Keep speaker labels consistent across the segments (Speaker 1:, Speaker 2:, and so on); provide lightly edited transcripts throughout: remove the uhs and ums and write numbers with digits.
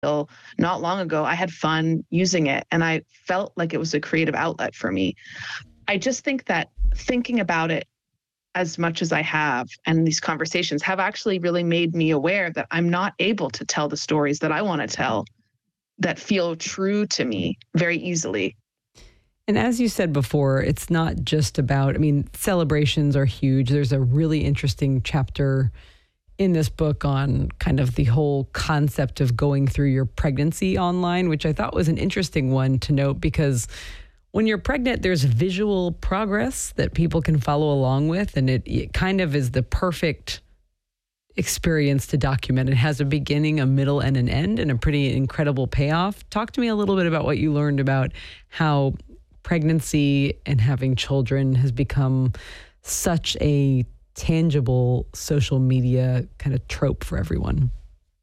Speaker 1: Till not long ago, I had fun using it and I felt like it was a creative outlet for me. I just think that thinking about it as much as I have and these conversations have actually really made me aware that I'm not able to tell the stories that I want to tell that feel true to me very easily.
Speaker 2: And as you said before, it's not just about, I mean, celebrations are huge. There's a really interesting chapter in this book on kind of the whole concept of going through your pregnancy online, which I thought was an interesting one to note because when you're pregnant, there's visual progress that people can follow along with. And it kind of is the perfect experience to document. It has a beginning, a middle, and an end, and a pretty incredible payoff. Talk to me a little bit about what you learned about how pregnancy and having children has become such a tangible social media kind of trope for everyone.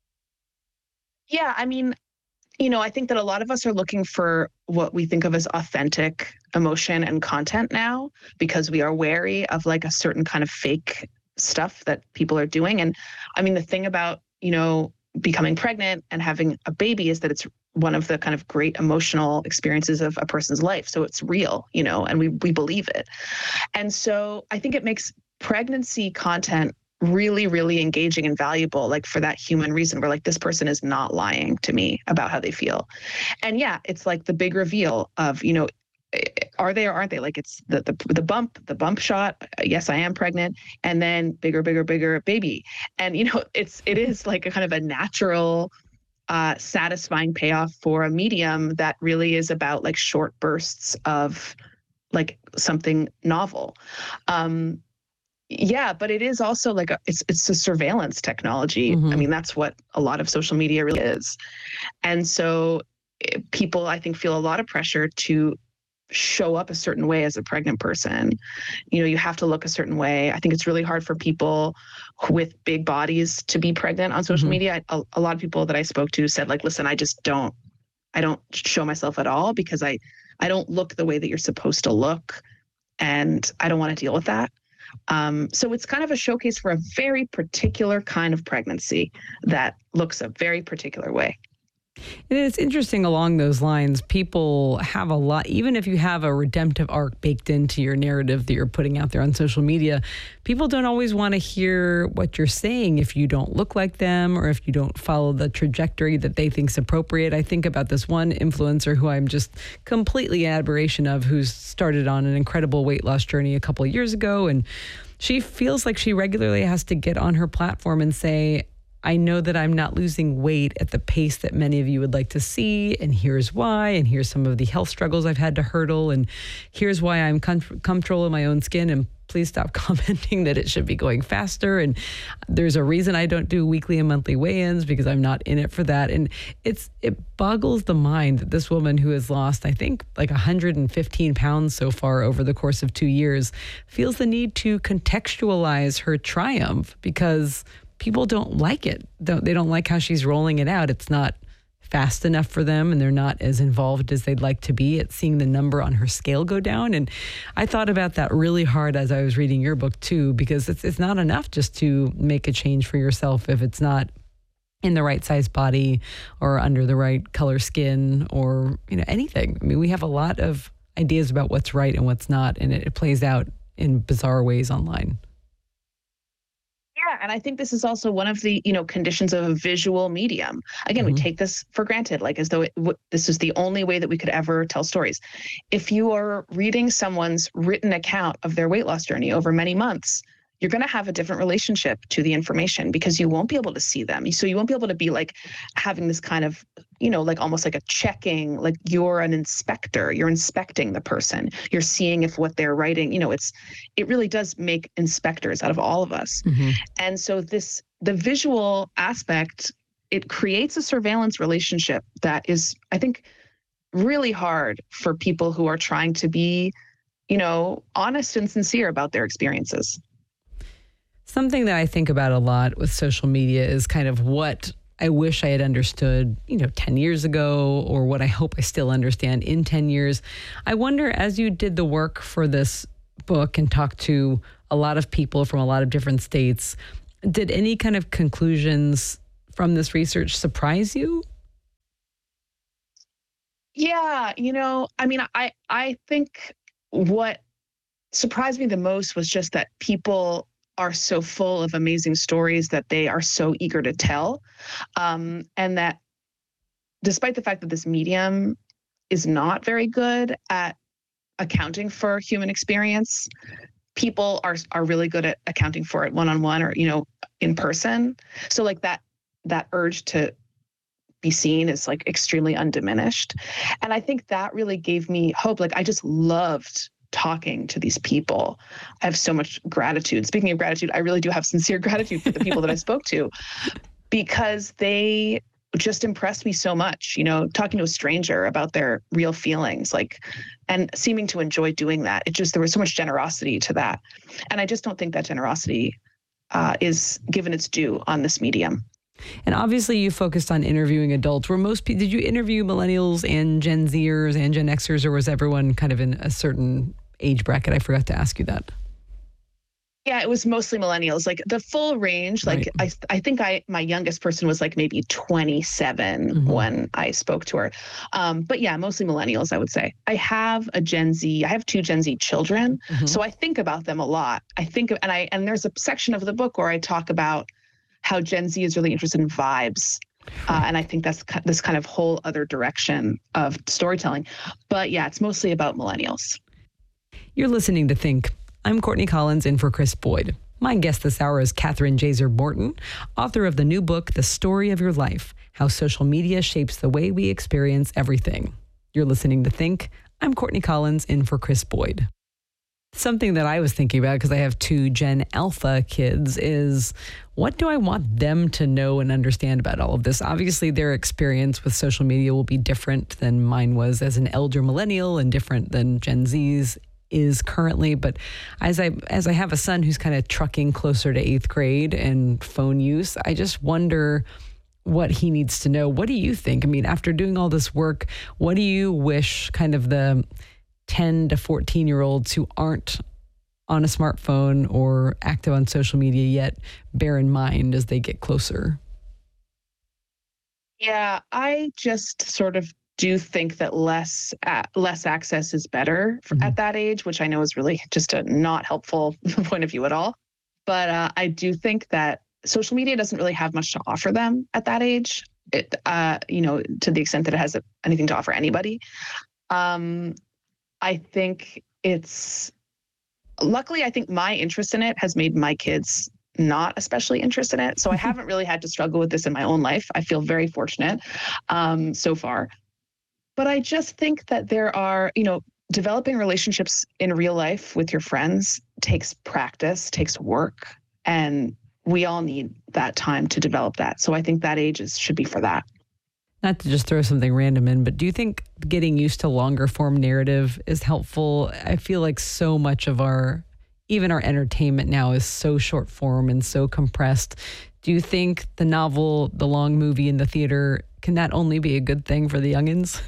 Speaker 1: Yeah, I mean, I think that a lot of us are looking for what we think of as authentic emotion and content now because we are wary of like a certain kind of fake stuff that people are doing. And I mean, the thing about, becoming pregnant and having a baby is that it's one of the kind of great emotional experiences of a person's life. So it's real, and we believe it. And so I think it makes pregnancy content really, really engaging and valuable, like for that human reason where like this person is not lying to me about how they feel. And yeah, it's like the big reveal of, are they or aren't they? Like it's the bump shot. Yes, I am pregnant. And then bigger, bigger, bigger baby. And, it is like a kind of a natural, satisfying payoff for a medium that really is about like short bursts of like something novel. Yeah, but it is also like it's a surveillance technology. I
Speaker 2: Mm-hmm.
Speaker 1: mean, that's what a lot of social media really is. And so people, I think, feel a lot of pressure to show up a certain way as a pregnant person. You have to look a certain way. I think it's really hard for people with big bodies to be pregnant on social
Speaker 2: Mm-hmm.
Speaker 1: media. A lot of people that I spoke to said like, listen, I don't show myself at all because I don't look the way that you're supposed to look. And I don't want to deal with that. So it's kind of a showcase for a very particular kind of pregnancy that looks a very particular way.
Speaker 2: And it's interesting along those lines. People have a lot, even if you have a redemptive arc baked into your narrative that you're putting out there on social media, people don't always want to hear what you're saying if you don't look like them or if you don't follow the trajectory that they think is appropriate. I think about this one influencer who I'm just completely in admiration of, who's started on an incredible weight loss journey a couple of years ago. And she feels like she regularly has to get on her platform and say, I know that I'm not losing weight at the pace that many of you would like to see, and here's why, and here's some of the health struggles I've had to hurdle, and here's why I'm comfortable in my own skin, and please stop commenting that it should be going faster, and there's a reason I don't do weekly and monthly weigh-ins because I'm not in it for that. And it boggles the mind that this woman who has lost, I think, like 115 pounds so far over the course of 2 years feels the need to contextualize her triumph because people don't like it. They don't like how she's rolling it out. It's not fast enough for them, and they're not as involved as they'd like to be at seeing the number on her scale go down. And I thought about that really hard as I was reading your book too, because it's not enough just to make a change for yourself if it's not in the right size body or under the right color skin or anything. I mean, we have a lot of ideas about what's right and what's not, and it plays out in bizarre ways online.
Speaker 1: Yeah, and I think this is also one of the, conditions of a visual medium. Again, we
Speaker 2: Mm-hmm.
Speaker 1: take this for granted, like as though this is the only way that we could ever tell stories. If you are reading someone's written account of their weight loss journey over many months, you're going to have a different relationship to the information because you won't be able to see them. So you won't be able to be like having this kind of, like almost like a checking, like you're an inspector, you're inspecting the person, you're seeing if what they're writing, it really does make inspectors out of all of us.
Speaker 2: Mm-hmm.
Speaker 1: And so the visual aspect, it creates a surveillance relationship that is, I think, really hard for people who are trying to be, honest and sincere about their experiences.
Speaker 2: Something that I think about a lot with social media is kind of what I wish I had understood, 10 years ago, or what I hope I still understand in 10 years. I wonder, as you did the work for this book and talked to a lot of people from a lot of different states, did any kind of conclusions from this research surprise you?
Speaker 1: Yeah, I mean, I think what surprised me the most was just that people are so full of amazing stories that they are so eager to tell. And that despite the fact that this medium is not very good at accounting for human experience, people are really good at accounting for it one on one or in person. So like that urge to be seen is like extremely undiminished, and I think that really gave me hope. Like I just loved talking to these people. I have so much gratitude. Speaking of gratitude, I really do have sincere gratitude for the people that I spoke to, because they just impressed me so much, talking to a stranger about their real feelings, like, and seeming to enjoy doing that. There was so much generosity to that. And I just don't think that generosity is given its due on this medium.
Speaker 2: And obviously you focused on interviewing adults. Did you interview millennials and Gen Zers and Gen Xers, or was everyone kind of in a certain age bracket? I forgot to ask you that.
Speaker 1: Yeah, it was mostly millennials, like the full range. Like
Speaker 2: Right.
Speaker 1: I think my youngest person was like maybe 27 when I spoke to her. But yeah, mostly millennials, I would say. I have two Gen Z children. So I think about them a lot. And there's a section of the book where I talk about how Gen Z is really interested in vibes. And I think that's this kind of whole other direction of storytelling. But yeah, it's mostly about millennials.
Speaker 2: You're listening to Think. I'm Courtney Collins in for Chris Boyd. My guest this hour is Katherine Jazer Morton, author of the new book, The Story of Your Life, How Social Media Shapes the Way We Experience Everything. You're listening to Think. I'm Courtney Collins in for Chris Boyd. Something that I was thinking about, because I have two Gen Alpha kids, is what do I want them to know and understand about all of this? Obviously, their experience with social media will be different than mine was as an elder millennial and different than Gen Z's is currently. But as I have a son who's kind of trucking closer to 8th grade and phone use, I just wonder what he needs to know. What do you think? I mean, after doing all this work, what do you wish kind of the 10 to 14-year-olds who aren't on a smartphone or active on social media yet bear in mind as they get closer?
Speaker 1: Yeah, I just sort of do think that less access is better at that age, which I know is really just a not helpful point of view at all. But I do think that social media doesn't really have much to offer them at that age. To the extent that it has anything to offer anybody. I think luckily, I think my interest in it has made my kids not especially interested in it. So I haven't really had to struggle with this in my own life. I feel very fortunate so far. But I just think that there are, developing relationships in real life with your friends takes practice, takes work, and we all need that time to develop that. So I think that age should be for that.
Speaker 2: Not to just throw something random in, but do you think getting used to longer form narrative is helpful? I feel like so much of even our entertainment now is so short form and so compressed. Do you think the novel, the long movie in the theater, can that only be a good thing for the youngins?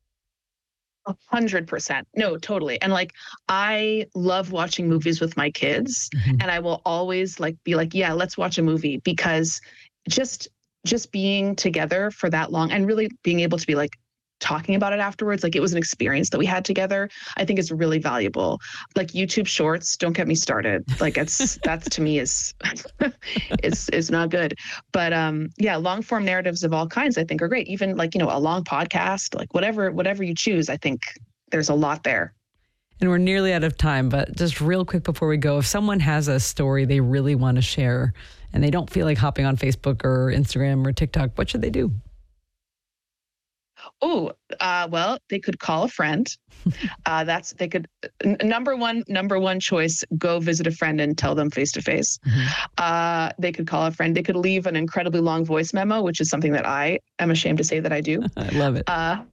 Speaker 1: 100%. No, totally. And like, I love watching movies with my kids, and I will always be like, yeah, let's watch a movie, because just being together for that long and really being able to be like talking about it afterwards, like it was an experience that we had together, I think is really valuable. Like YouTube Shorts, don't get me started. Like that's to me is not good. But yeah, long form narratives of all kinds I think are great. Even like, a long podcast, like whatever you choose, I think there's a lot there.
Speaker 2: And we're nearly out of time, but just real quick before we go, if someone has a story they really want to share and they don't feel like hopping on Facebook or Instagram or TikTok, what should they do?
Speaker 1: Oh, well, they could call a friend. Number one choice, go visit a friend and tell them face to face. They could call a friend. They could leave an incredibly long voice memo, which is something that I am ashamed to say that I do.
Speaker 2: I love it.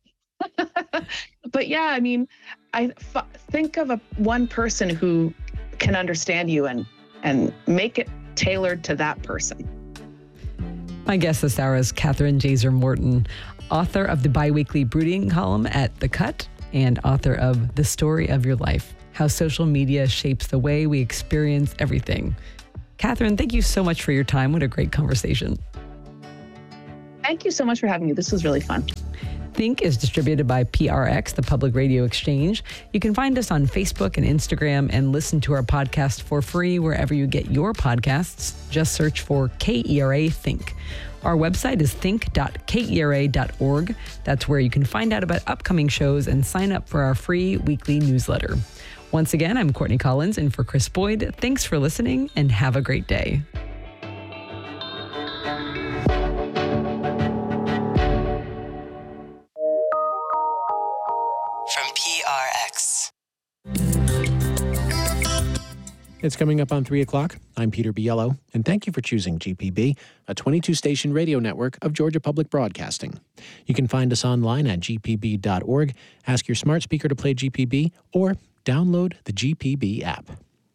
Speaker 1: But yeah, I mean, think of one person who can understand you and make it tailored to that person.
Speaker 2: My guest this hour is Katherine Jazer Morton, author of the biweekly brooding column at The Cut and author of The Story of Your Life, How Social Media Shapes the Way We Experience Everything. Katherine, thank you so much for your time. What a great conversation.
Speaker 1: Thank you so much for having me. This was really fun.
Speaker 2: Think is distributed by PRX, the Public Radio Exchange. You can find us on Facebook and Instagram and listen to our podcast for free wherever you get your podcasts. Just search for KERA Think. Our website is think.kera.org. That's where you can find out about upcoming shows and sign up for our free weekly newsletter. Once again, I'm Courtney Collins in for Chris Boyd. Thanks for listening and have a great day.
Speaker 3: From PRX.
Speaker 4: It's coming up on 3 o'clock. I'm Peter Biello, and thank you for choosing GPB, a 22-station radio network of Georgia Public Broadcasting. You can find us online at gpb.org, ask your smart speaker to play GPB, or download the GPB app.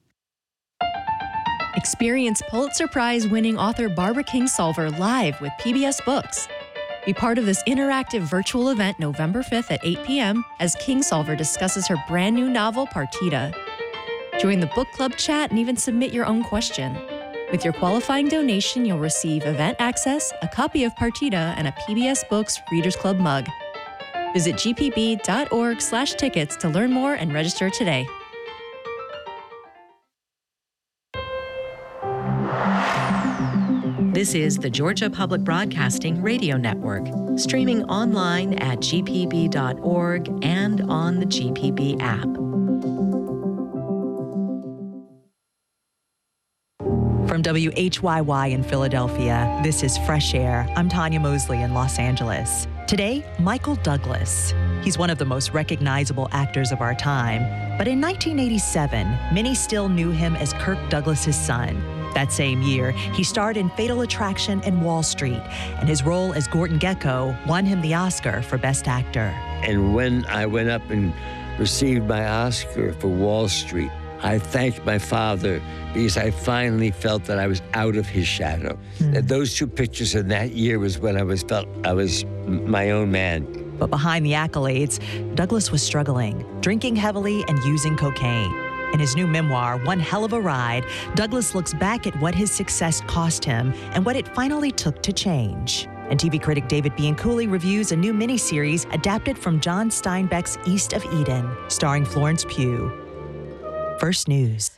Speaker 5: Experience Pulitzer Prize-winning author Barbara Kingsolver live with PBS Books. Be part of this interactive virtual event November 5th at 8 p.m. as Kingsolver discusses her brand new novel, Partita. Join the book club chat and even submit your own question. With your qualifying donation, you'll receive event access, a copy of Partita, and a PBS Books Readers Club mug. Visit gpb.org/tickets to learn more and register today.
Speaker 6: This is the Georgia Public Broadcasting Radio Network, streaming online at gpb.org and on the GPB app.
Speaker 7: From WHYY in Philadelphia, this is Fresh Air. I'm Tanya Mosley in Los Angeles. Today, Michael Douglas. He's one of the most recognizable actors of our time. But in 1987, many still knew him as Kirk Douglas's son. That same year, he starred in Fatal Attraction and Wall Street, and his role as Gordon Gekko won him the Oscar for Best Actor.
Speaker 8: And when I went up and received my Oscar for Wall Street, I thanked my father because I finally felt that I was out of his shadow. That those two pictures in that year was when I felt I was my own man.
Speaker 7: But behind the accolades, Douglas was struggling, drinking heavily and using cocaine. In his new memoir, One Hell of a Ride, Douglas looks back at what his success cost him and what it finally took to change. And TV critic David Bianculli reviews a new miniseries adapted from John Steinbeck's East of Eden, starring Florence Pugh. First News.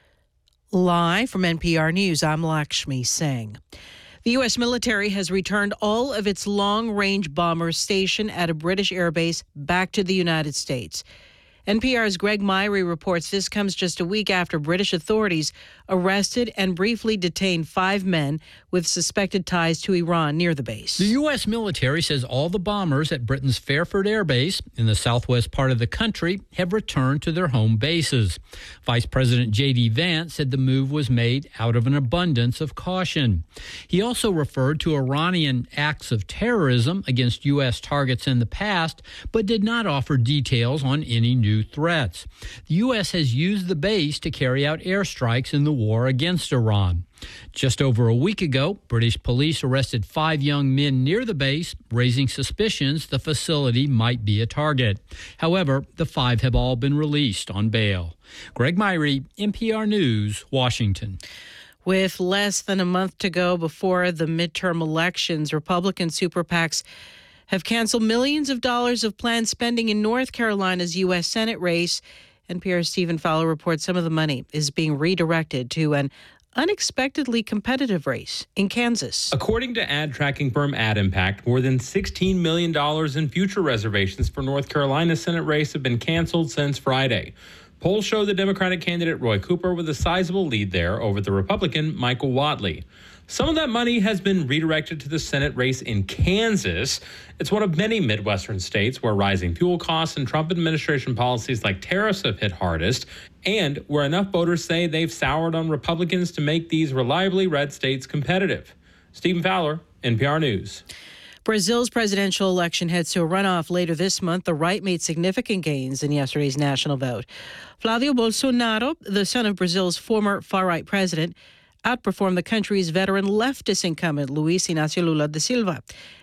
Speaker 9: Live from NPR News, I'm Lakshmi Singh. The U.S. military has returned all of its long-range bombers stationed at a British airbase back to the United States. NPR's Greg Myrie reports this comes just a week after British authorities arrested and briefly detained 5 men with suspected ties to Iran near the base.
Speaker 10: The U.S. military says all the bombers at Britain's Fairford Air Base in the southwest part of the country have returned to their home bases. Vice President J.D. Vance said the move was made out of an abundance of caution. He also referred to Iranian acts of terrorism against U.S. targets in the past, but did not offer details on any new threats. The U.S. has used the base to carry out airstrikes in the war against Iran. Just over a week ago, British police arrested 5 young men near the base, raising suspicions the facility might be a target. However, the 5 have all been released on bail. Greg Myrie, NPR News, Washington.
Speaker 9: With less than a month to go before the midterm elections, Republican super PACs have canceled millions of dollars of planned spending in North Carolina's U.S. Senate race. NPR's Stephen Fowler reports some of the money is being redirected to an unexpectedly competitive race in Kansas.
Speaker 11: According to ad tracking firm AdImpact, more than $16 million in future reservations for North Carolina's Senate race have been canceled since Friday. Polls show the Democratic candidate Roy Cooper with a sizable lead there over the Republican Michael Whatley. Some of that money has been redirected to the Senate race in Kansas. It's one of many Midwestern states where rising fuel costs and Trump administration policies like tariffs have hit hardest, and where enough voters say they've soured on Republicans to make these reliably red states competitive. Stephen Fowler, NPR News.
Speaker 9: Brazil's presidential election heads to a runoff later this month. The right made significant gains in yesterday's national vote. Flavio Bolsonaro, the son of Brazil's former far-right president, outperformed the country's veteran leftist incumbent, Luiz Inácio Lula da Silva.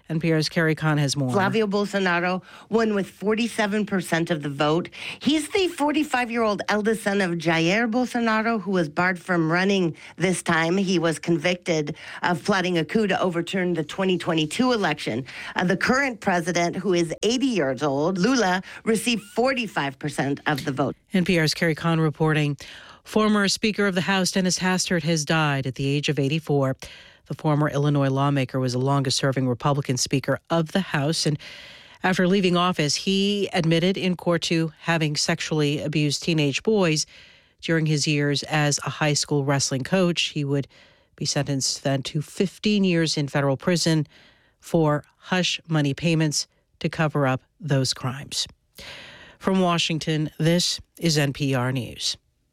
Speaker 9: NPR's Carrie Kahn has more.
Speaker 12: Flavio Bolsonaro won with 47% of the vote. He's the 45-year-old eldest son of Jair Bolsonaro, who was barred from running this time. He was convicted of plotting a coup to overturn the 2022 election. The current president, who is 80 years old, Lula, received 45% of the vote.
Speaker 9: NPR's Carrie Kahn reporting. Former Speaker of the House Dennis Hastert has died at the age of 84. The former Illinois lawmaker was the longest-serving Republican Speaker of the House, and after leaving office, he admitted in court to having sexually abused teenage boys during his years as a high school wrestling coach. He would be sentenced then to 15 years in federal prison for hush money payments to cover up those crimes. From Washington, this is NPR News.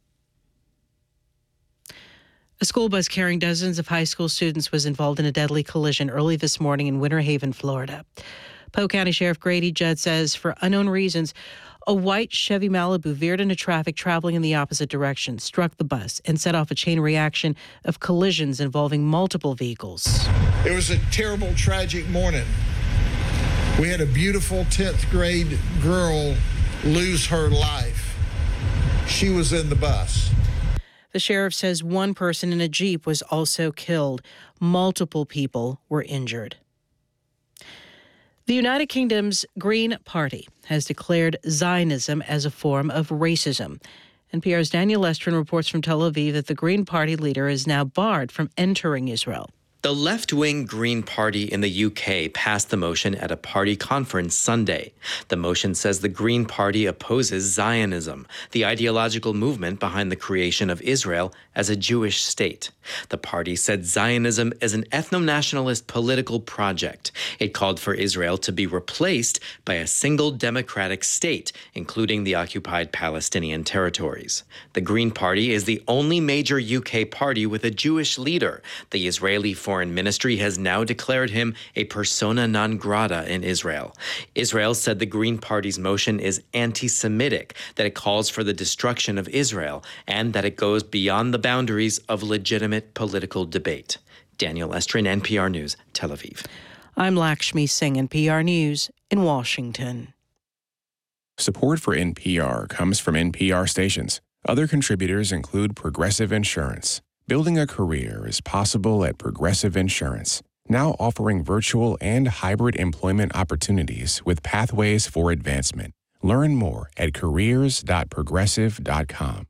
Speaker 9: A school bus carrying dozens of high school students was involved in a deadly collision early this morning in Winter Haven, Florida. Polk County Sheriff Grady Judd says for unknown reasons, a white Chevy Malibu veered into traffic traveling in the opposite direction, struck the bus, and set off a chain reaction of collisions involving multiple vehicles.
Speaker 13: It was a terrible, tragic morning. We had a beautiful 10th grade girl lose her life. She was in the bus.
Speaker 9: The sheriff says one person in a Jeep was also killed. Multiple people were injured. The United Kingdom's Green Party has declared Zionism as a form of racism. NPR's Daniel Estrin reports from Tel Aviv that the Green Party leader is now barred from entering Israel.
Speaker 14: The left-wing Green Party in the UK passed the motion at a party conference Sunday. The motion says the Green Party opposes Zionism, the ideological movement behind the creation of Israel as a Jewish state. The party said Zionism is an ethno-nationalist political project. It called for Israel to be replaced by a single democratic state, including the occupied Palestinian territories. The Green Party is the only major UK party with a Jewish leader. The Israeli Foreign Ministry has now declared him a persona non grata in Israel. Israel said the Green Party's motion is anti-Semitic, that it calls for the destruction of Israel, and that it goes beyond the boundaries of legitimate political debate. Daniel Estrin, NPR News, Tel Aviv.
Speaker 9: I'm Lakshmi Singh, NPR News in Washington.
Speaker 15: Support for NPR comes from NPR stations. Other contributors include Progressive Insurance. Building a career is possible at Progressive Insurance, now offering virtual and hybrid employment opportunities with pathways for advancement. Learn more at careers.progressive.com.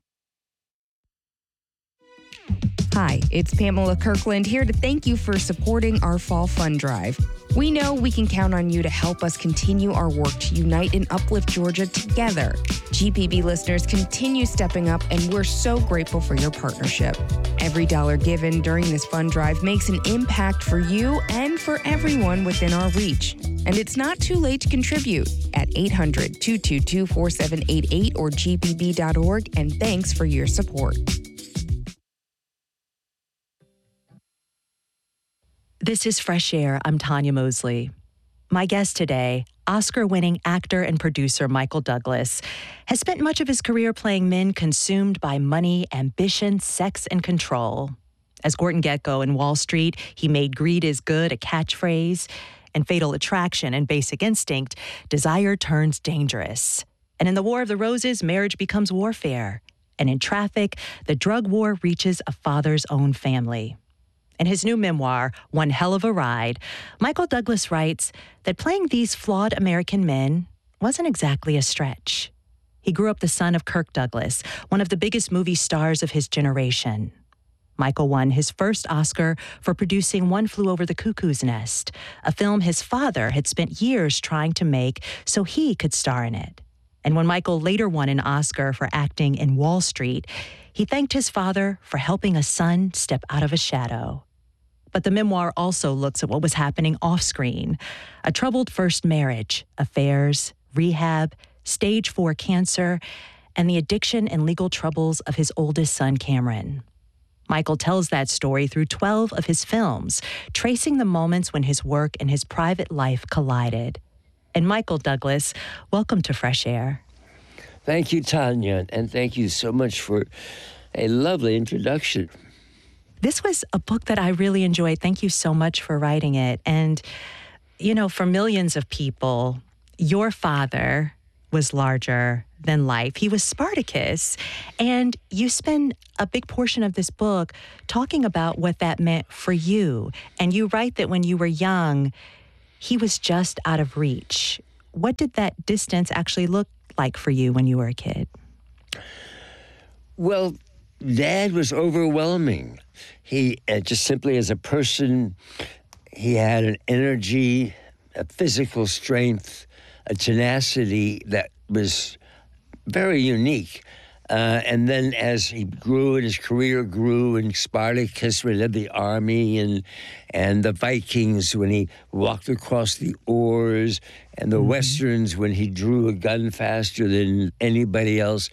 Speaker 16: Hi, it's Pamela Kirkland here to thank you for supporting our Fall Fund Drive. We know we can count on you to help us continue our work to unite and uplift Georgia together. GPB listeners continue stepping up, and we're so grateful for your partnership. Every dollar given during this fund drive makes an impact for you and for everyone within our reach. And it's not too late to contribute at 800-222-4788 or gpb.org, and thanks for your support.
Speaker 7: This is Fresh Air. I'm Tanya Mosley. My guest today, Oscar-winning actor and producer Michael Douglas, has spent much of his career playing men consumed by money, ambition, sex, and control. As Gordon Gekko in Wall Street, he made greed is good a catchphrase, and Fatal Attraction and Basic Instinct, desire turns dangerous. And in The War of the Roses, marriage becomes warfare. And in Traffic, the drug war reaches a father's own family. In his new memoir, One Hell of a Ride, Michael Douglas writes that playing these flawed American men wasn't exactly a stretch. He grew up the son of Kirk Douglas, one of the biggest movie stars of his generation. Michael won his first Oscar for producing One Flew Over the Cuckoo's Nest, a film his father had spent years trying to make so he could star in it. And when Michael later won an Oscar for acting in Wall Street, he thanked his father for helping a son step out of a shadow. But the memoir also looks at what was happening off-screen: a troubled first marriage, affairs, rehab, stage 4 cancer, and the addiction and legal troubles of his oldest son, Cameron. Michael tells that story through 12 of his films, tracing the moments when his work and his private life collided. And Michael Douglas, welcome to Fresh Air.
Speaker 8: Thank you, Tanya, and thank you so much for a lovely introduction.
Speaker 7: This was a book that I really enjoyed. Thank you so much for writing it. And for millions of people, your father was larger than life. He was Spartacus. And you spend a big portion of this book talking about what that meant for you. And you write that when you were young, he was just out of reach. What did that distance actually look like for you when you were a kid?
Speaker 8: Well, Dad was overwhelming. He, just simply as a person, he had an energy, a physical strength, a tenacity that was very unique. And then as he grew and his career grew, and Spartacus when he led the army, and the Vikings when he walked across the oars, and the Westerns when he drew a gun faster than anybody else,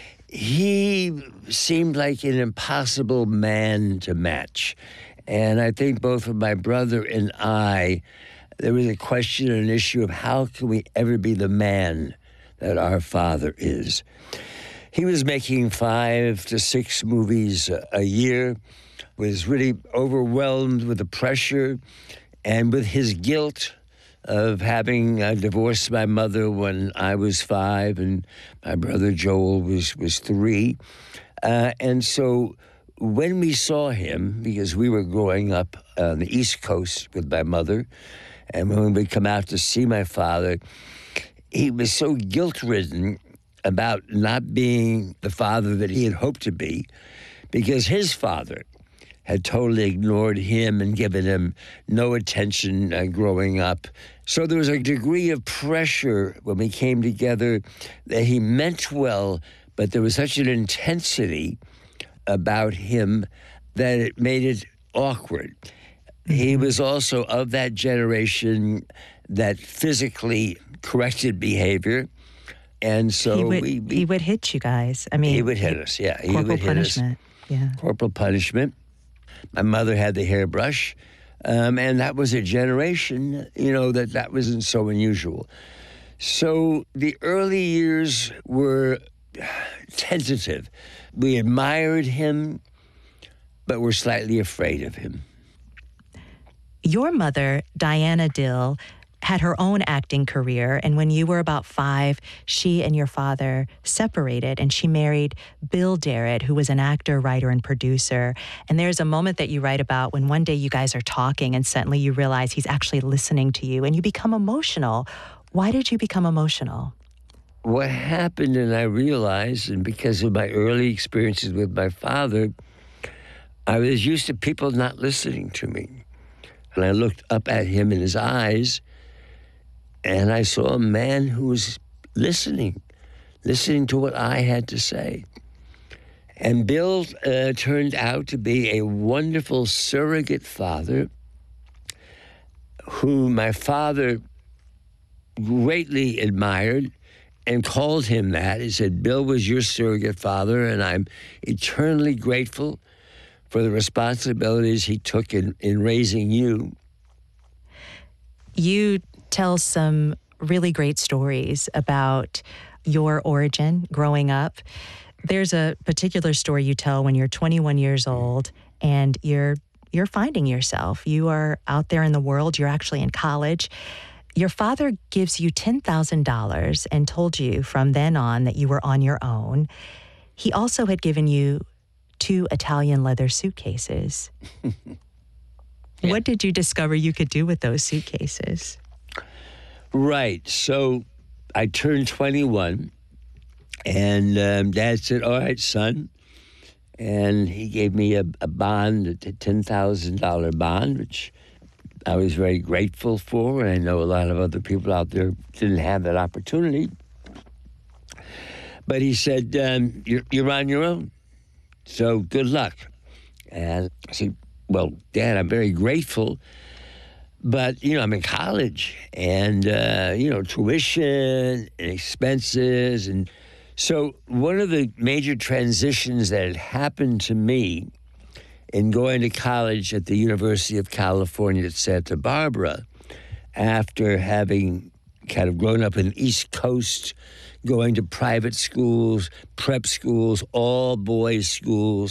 Speaker 8: he seemed like an impossible man to match. And I think both of my brother and I, there was a question and an issue of how can we ever be the man that our father is. He was making 5 to 6 movies a year, was really overwhelmed with the pressure and with his guilt of having divorced my mother when I was 5 and my brother Joel was 3. And so when we saw him, because we were growing up on the East Coast with my mother, and when we come out to see my father, he was so guilt-ridden about not being the father that he had hoped to be, because his father had totally ignored him and given him no attention growing up. So there was a degree of pressure when we came together that he meant well, but there was such an intensity about him that it made it awkward. He was also of that generation that physically corrected behavior. And so
Speaker 7: he would hit you guys. I mean,
Speaker 8: he would hit us, yeah.
Speaker 7: Corporal punishment. Yeah.
Speaker 8: Corporal punishment. My mother had the hairbrush, and that was a generation, that wasn't so unusual. So the early years were tentative. We admired him, but were slightly afraid of him.
Speaker 7: Your mother, Diana Dill, had her own acting career, and when you were about 5, she and your father separated, and she married Bill Darrett, who was an actor, writer, and producer. And there's a moment that you write about when one day you guys are talking, and suddenly you realize he's actually listening to you, and you become emotional. Why did you become emotional?
Speaker 8: What happened, and I realized, and because of my early experiences with my father, I was used to people not listening to me. And I looked up at him in his eyes, and I saw a man who was listening to what I had to say. And Bill turned out to be a wonderful surrogate father who my father greatly admired and called him that. He said, Bill was your surrogate father, and I'm eternally grateful for the responsibilities he took in raising you.
Speaker 7: You tell some really great stories about your origin growing up. There's a particular story you tell when you're 21 years old and you're finding yourself. You are out there in the world. You're actually in college. Your father gives you $10,000 and told you from then on that you were on your own. He also had given you 2 Italian leather suitcases. Yeah. What did you discover you could do with those suitcases?
Speaker 8: Right. So I turned 21, and Dad said, all right, son. And he gave me a bond, a $10,000 bond, which I was very grateful for. And I know a lot of other people out there didn't have that opportunity. But he said, you're on your own, so good luck. And I said, well, Dad, I'm very grateful. But, I'm in college and, tuition and expenses. And so one of the major transitions that had happened to me in going to college at the University of California at Santa Barbara, after having kind of grown up in the East Coast, going to private schools, prep schools, all boys schools,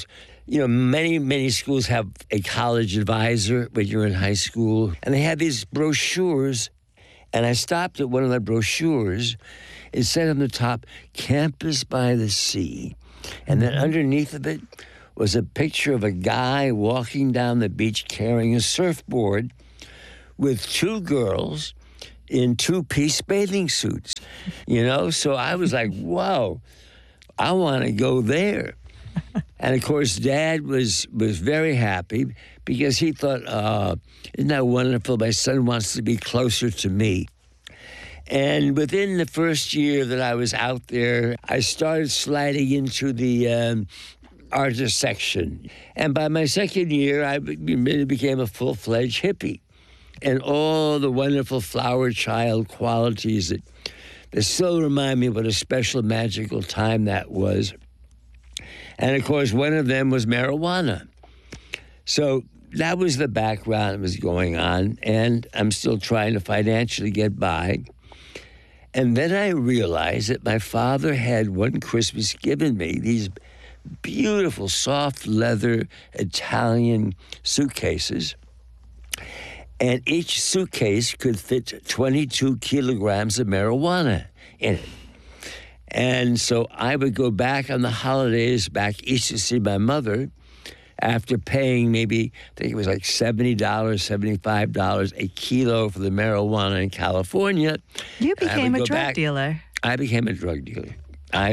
Speaker 8: many schools have a college advisor when you're in high school, and they have these brochures. And I stopped at one of the brochures. It said on the top, Campus by the Sea. And then underneath of it was a picture of a guy walking down the beach carrying a surfboard with two girls in two-piece bathing suits, So I was like, wow, I want to go there. And, of course, Dad was very happy because he thought, isn't that wonderful? My son wants to be closer to me. And within the first year that I was out there, I started sliding into the artist section. And by my second year, I really became a full-fledged hippie. And all the wonderful flower child qualities that still remind me what a special, magical time that was. And, of course, one of them was marijuana. So that was the background that was going on, and I'm still trying to financially get by. And then I realized that my father had one Christmas given me these beautiful soft leather Italian suitcases. And each suitcase could fit 22 kilograms of marijuana in it. And so I would go back on the holidays back east to see my mother after paying maybe, I think it was like $70, $75 a kilo for the marijuana in California.
Speaker 7: You became a drug dealer.
Speaker 8: I became a drug dealer. I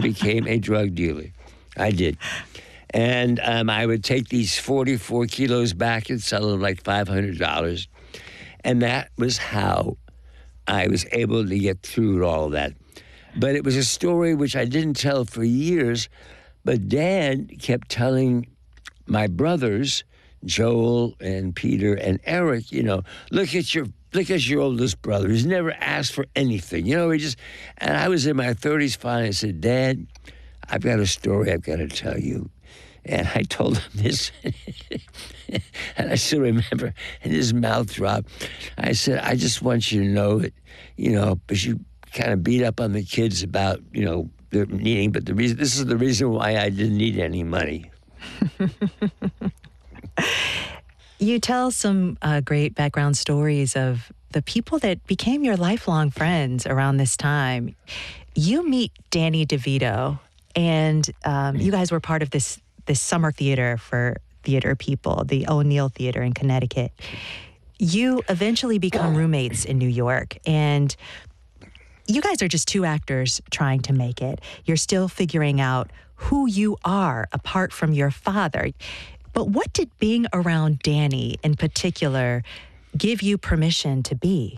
Speaker 8: did. And I would take these 44 kilos back and sell them like $500. And that was how I was able to get through all that. But it was a story which I didn't tell for years, but Dad kept telling my brothers, Joel and Peter and Eric, look at your oldest brother. He's never asked for anything. And I was in my 30s finally. I said, Dad, I've got a story I've got to tell you. And I told him this, and I still remember, and his mouth dropped. I said, I just want you to know that, because you kind of beat up on the kids about, their needing, but this is the reason why I didn't need any money.
Speaker 7: You tell some great background stories of the people that became your lifelong friends around this time. You meet Danny DeVito, and you guys were part of this summer theater for theater people, the O'Neill Theater in Connecticut. You eventually become roommates in New York, and you guys are just two actors trying to make it. You're still figuring out who you are apart from your father. But what did being around Danny in particular give you permission to be?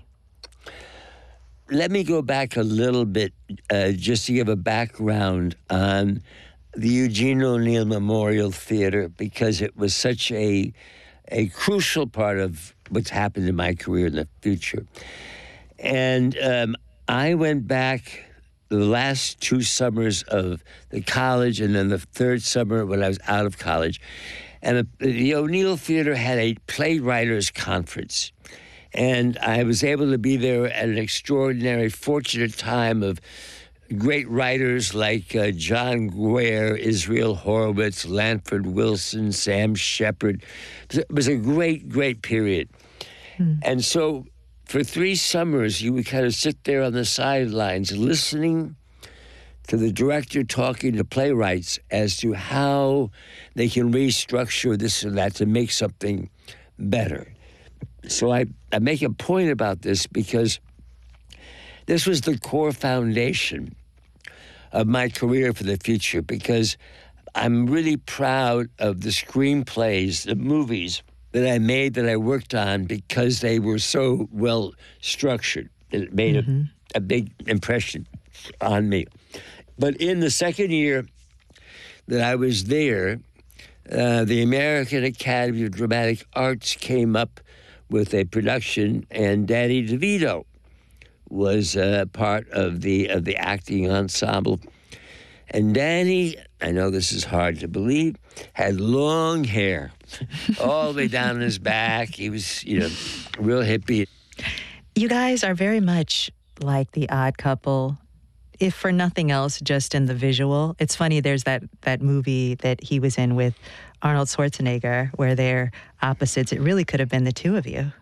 Speaker 8: Let me go back a little bit just to give a background on the Eugene O'Neill Memorial Theater, because it was such a crucial part of what's happened in my career in the future. And I went back the last 2 summers of the college and then the third summer when I was out of college. And the O'Neill Theater had a playwriters conference. And I was able to be there at an extraordinary, fortunate time of great writers like John Guare, Israel Horowitz, Lanford Wilson, Sam Shepard. It was a great, great period. And so for 3 summers, you would kind of sit there on the sidelines listening to the director talking to playwrights as to how they can restructure this and that to make something better. So I make a point about this because this was the core foundation of my career for the future, because I'm really proud of the screenplays, the movies that I made, that I worked on, because they were so well structured. It made a big impression on me. But in the second year that I was there, the American Academy of Dramatic Arts came up with a production, and Danny DeVito was part of the acting ensemble. And Danny, I know this is hard to believe, had long hair all the way down his back. He was, real hippie.
Speaker 7: You guys are very much like The Odd Couple. if for nothing else, just in the visual. It's funny, there's that movie that he was in with Arnold Schwarzenegger where they're opposites. It really could have been the two of you.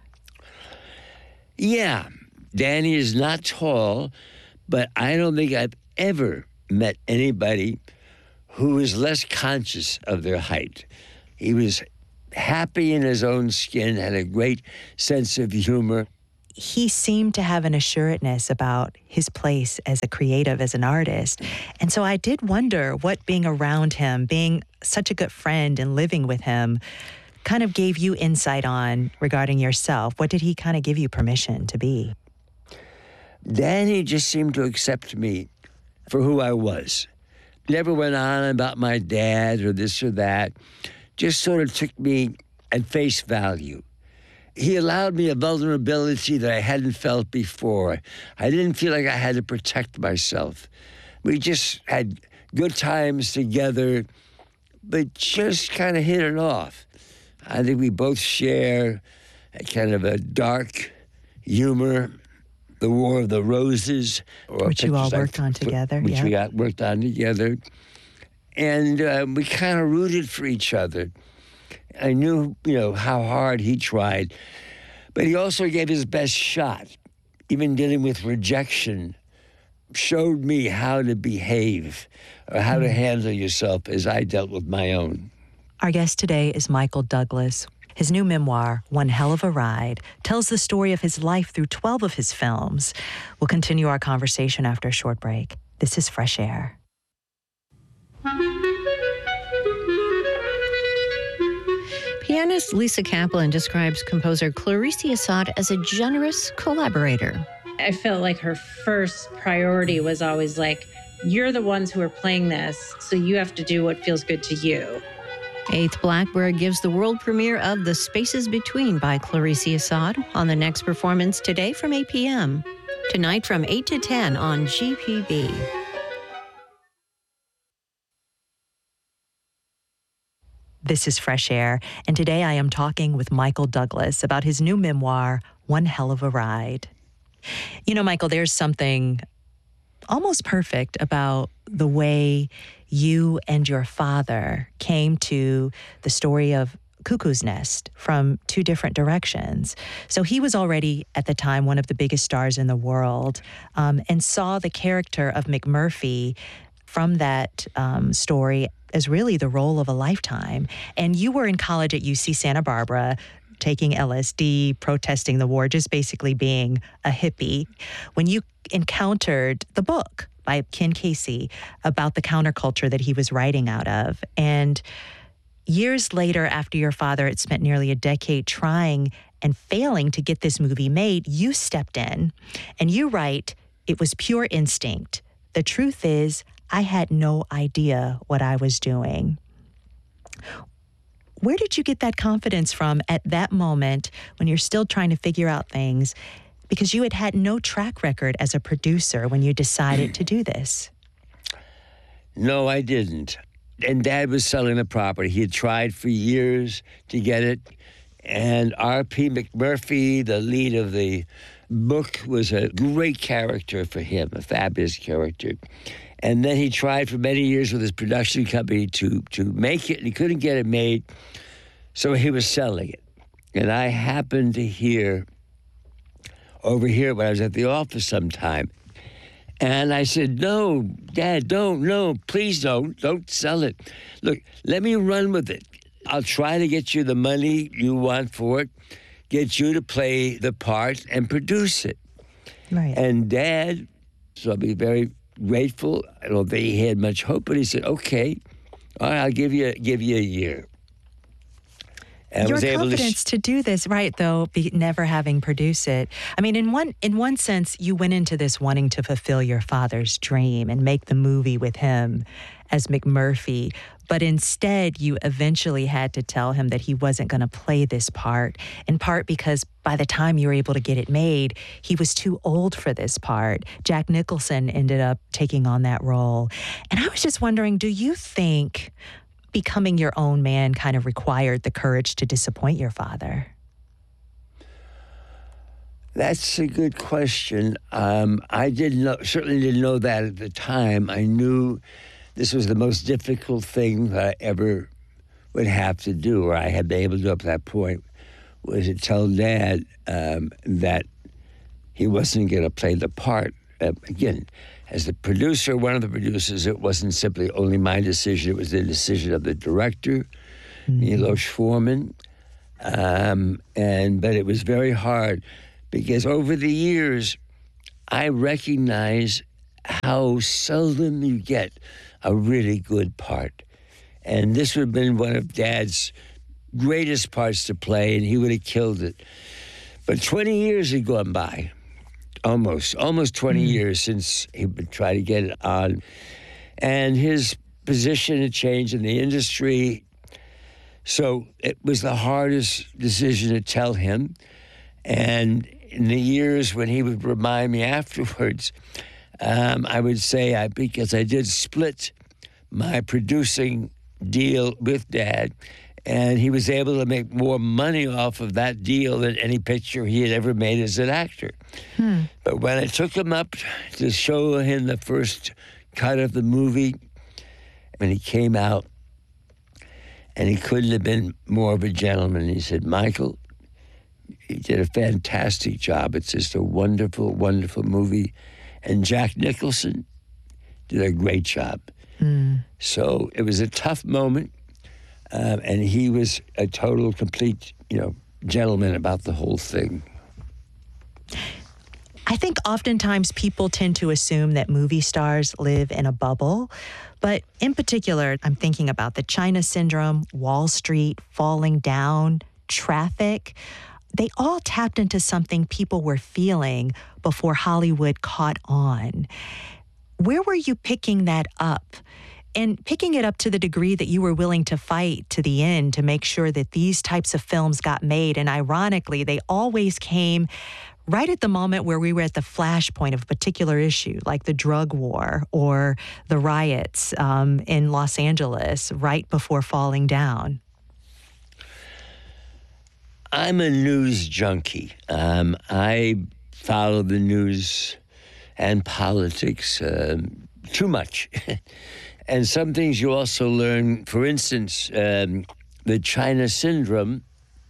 Speaker 8: Yeah, Danny is not tall, but I don't think I've ever met anybody who was less conscious of their height. He was happy in his own skin, had a great sense of humor.
Speaker 7: He seemed to have an assuredness about his place as a creative, as an artist. And so I did wonder what being around him, being such a good friend and living with him, kind of gave you insight on regarding yourself. What did he kind of give you permission to be?
Speaker 8: Danny just seemed to accept me for who I was. Never went on about my dad or this or that. Just sort of took me at face value. He allowed me a vulnerability that I hadn't felt before. I didn't feel like I had to protect myself. We just had good times together, but just kind of hit it off. I think we both share a kind of a dark humor, the War of the Roses.
Speaker 7: Which you all worked on together.
Speaker 8: Which we worked on together. And we kind of rooted for each other. I knew, how hard he tried. But he also gave his best shot. Even dealing with rejection showed me how to behave or how to handle yourself as I dealt with my own.
Speaker 7: Our guest today is Michael Douglas. His new memoir, One Hell of a Ride, tells the story of his life through 12 of his films. We'll continue our conversation after a short break. This is Fresh Air.
Speaker 17: Pianist Lisa Kaplan describes composer Clarice Assad as a generous collaborator.
Speaker 18: I felt like her first priority was always like, you're the ones who are playing this, so you have to do what feels good to you.
Speaker 17: 8th Blackbird gives the world premiere of The Spaces Between by Clarice Assad on the next performance today from 8 p.m. Tonight from 8 to 10 on GPB.
Speaker 7: This is Fresh Air, and today I am talking with Michael Douglas about his new memoir, One Hell of a Ride. Michael, there's something almost perfect about the way you and your father came to the story of Cuckoo's Nest from two different directions. So he was already, at the time, one of the biggest stars in the world, and saw the character of McMurphy from that story as really the role of a lifetime. And you were in college at UC Santa Barbara, taking LSD, protesting the war, just basically being a hippie, when you encountered the book by Ken Casey about the counterculture that he was writing out of. And years later, after your father had spent nearly a decade trying and failing to get this movie made, you stepped in and you write, "It was pure instinct. The truth is, I had no idea what I was doing." Where did you get that confidence from at that moment when you're still trying to figure out things? Because you had no track record as a producer when you decided to do this.
Speaker 8: No, I didn't. And Dad was selling the property. He had tried for years to get it. And R.P. McMurphy, the lead of the book, was a great character for him, a fabulous character. And then he tried for many years with his production company to make it, and he couldn't get it made, so he was selling it. And I happened to overhear it when I was at the office sometime. And I said, "No, Dad, please don't sell it. Look, let me run with it. I'll try to get you the money you want for it, get you to play the part and produce it."
Speaker 7: Right.
Speaker 8: And Dad, so I'll be very grateful. I don't think he had much hope, but he said, "Okay, all right, I'll give you a year." And
Speaker 7: your
Speaker 8: was able
Speaker 7: confidence to do this, right? Though never having produced it. I mean, in one sense, you went into this wanting to fulfill your father's dream and make the movie with him as McMurphy. But instead, you eventually had to tell him that he wasn't going to play this part, in part because by the time you were able to get it made, he was too old for this part. Jack Nicholson ended up taking on that role. And I was just wondering, do you think becoming your own man kind of required the courage to disappoint your father?
Speaker 8: That's a good question. I certainly didn't know that at the time. I knew this was the most difficult thing that I ever would have to do, or I had been able to do up to that point, was to tell Dad that he wasn't going to play the part. Again, as the producer, one of the producers, it wasn't simply only my decision, it was the decision of the director, Milos Forman. But it was very hard because over the years, I recognize how seldom you get a really good part. And this would have been one of Dad's greatest parts to play, and he would have killed it. But 20 years had gone by, almost 20 years since he would try to get it on. And his position had changed in the industry. So it was the hardest decision to tell him. And in the years when he would remind me afterwards, I would say, because I did split my producing deal with Dad, and he was able to make more money off of that deal than any picture he had ever made as an actor. But when I took him up to show him the first cut of the movie, when he came out, and he couldn't have been more of a gentleman, he said, "Michael, you did a fantastic job. It's just a wonderful, wonderful movie. And Jack Nicholson did a great job." So it was a tough moment, and he was a total, complete, gentleman about the whole thing.
Speaker 7: I think oftentimes people tend to assume that movie stars live in a bubble. But in particular, I'm thinking about the China Syndrome, Wall Street, Falling Down, Traffic. They all tapped into something people were feeling before Hollywood caught on. Where were you picking that up? And picking it up to the degree that you were willing to fight to the end to make sure that these types of films got made. And ironically, they always came right at the moment where we were at the flashpoint of a particular issue, like the drug war or the riots in Los Angeles right before Falling Down.
Speaker 8: I'm a news junkie. I follow the news and politics too much. And some things you also learn, for instance, the China Syndrome.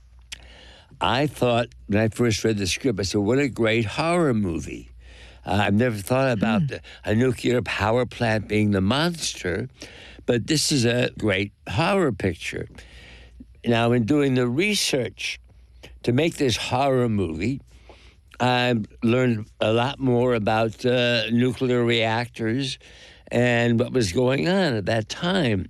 Speaker 8: I thought, when I first read the script, I said, what a great horror movie. I've never thought about a nuclear power plant being the monster, but this is a great horror picture. Now, in doing the research to make this horror movie, I learned a lot more about nuclear reactors and what was going on at that time.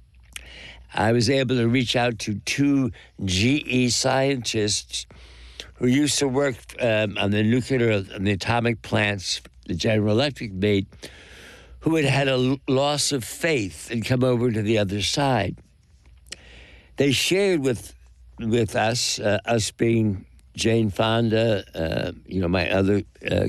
Speaker 8: I was able to reach out to two GE scientists who used to work on the atomic plants the General Electric made, who had a loss of faith and come over to the other side. They shared with us, us being Jane Fonda, my other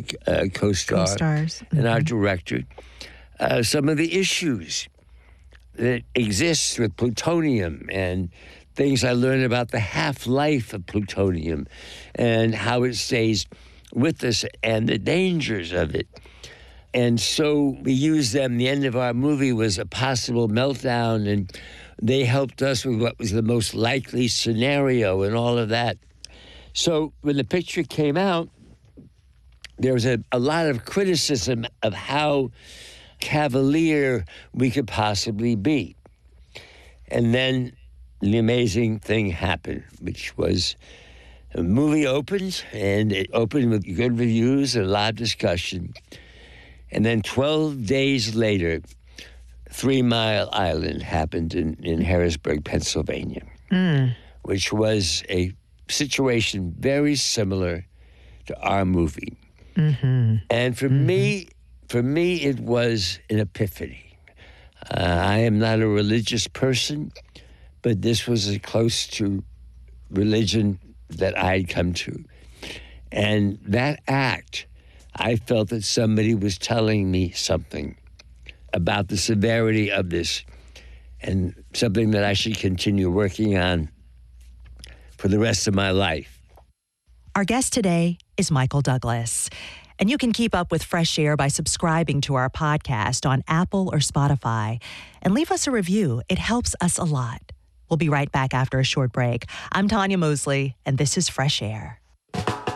Speaker 8: co-stars, and our director, some of the issues that exists with plutonium and things I learned about the half-life of plutonium and how it stays with us and the dangers of it. And so we used them. The end of our movie was a possible meltdown, and they helped us with what was the most likely scenario and all of that. So when the picture came out, there was a lot of criticism of how cavalier we could possibly be. And then the amazing thing happened, which was the movie opened, and it opened with good reviews and a lot of discussion. And then 12 days later, 3 Mile Island happened in Harrisburg, Pennsylvania, which was a situation very similar to our movie. And for me, it was an epiphany. I am not a religious person, but this was as close to religion that I had come to. And that act, I felt that somebody was telling me something about the severity of this and something that I should continue working on for the rest of my life.
Speaker 7: Our guest today is Michael Douglas. And you can keep up with Fresh Air by subscribing to our podcast on Apple or Spotify. And leave us a review. It helps us a lot. We'll be right back after a short break. I'm Tanya Mosley, and this is Fresh Air.